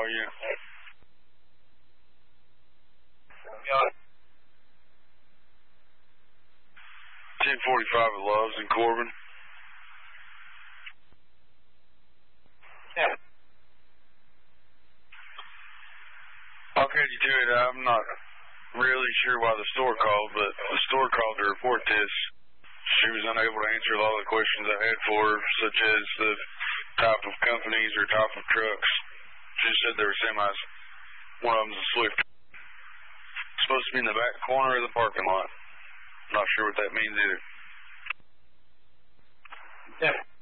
you? Yeah. 1045 at Loves in Corbin. Yeah. Okay, you do it. I'm not really sure why the store called, but the store called to report this. She was unable to answer a lot of the questions I had for her, such as the type of companies or type of trucks. She said there were semis. One of them's a Swift. It's supposed to be in the back corner of the parking lot. Not sure what that means either. Yeah.